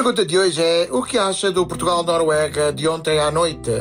pergunta de hoje é: o que acha do Portugal-Noruega de ontem à noite?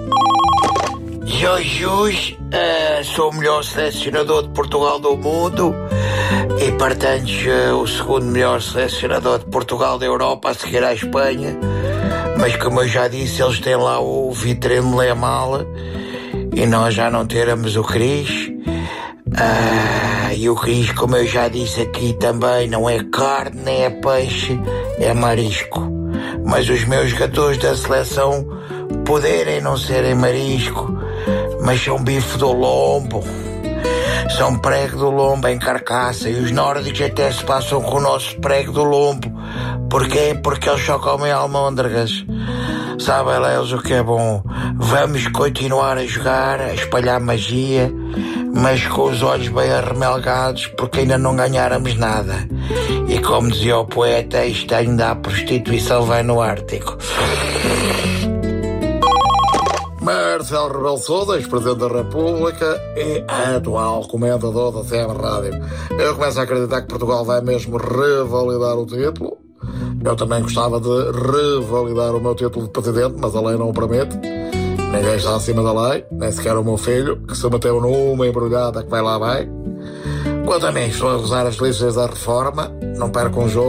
Jorge, sou o melhor selecionador de Portugal do mundo e, portanto, o segundo melhor selecionador de Portugal da Europa, a seguir à Espanha. Mas, como eu já disse, eles têm lá o Vitrine Lemal e nós já não teremos o Cris. E o Cris, como eu já disse aqui também, não é carne, nem é peixe, é marisco. Mas os meus jogadores da seleção poderem não serem marisco, mas são bife do lombo, são prego do lombo em carcaça, e os nórdicos até se passam com o nosso prego do lombo. Porquê? Porque eles só comem almôndegas. Sabem lá eles o que é bom. Vamos continuar a jogar, a espalhar magia, mas com os olhos bem arremelgados, porque ainda não ganháramos nada. E como dizia o poeta, isto ainda a prostituição vai no Ártico. Marcelo Rebelo de Sousa, ex-presidente da República e atual comentador da CM Rádio. Eu começo a acreditar que Portugal vai mesmo revalidar o título. Eu também gostava de revalidar o meu título de presidente, mas a lei não o permite. Ninguém está acima da lei, nem sequer o meu filho, que se meteu numa embrulhada que vai lá vai. Quanto a mim, estou a gozar as delícias da reforma. Não perco um jogo